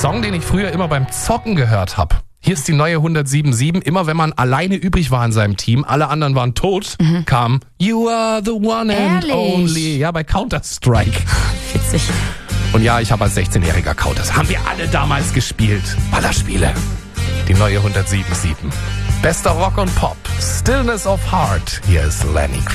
Song, den ich früher immer beim Zocken gehört habe. Hier ist die neue 107.7. Immer wenn man alleine übrig war in seinem Team, alle anderen waren tot, kam You are the one and Ehrlich? only. Ja, bei Counter-Strike. Witzig. Und ja, ich habe als 16-jähriger Counter. Haben wir alle damals gespielt. Ballerspiele. Die neue 107.7. Bester Rock und Pop. Stillness of Heart. Hier ist Lenny Kravitz.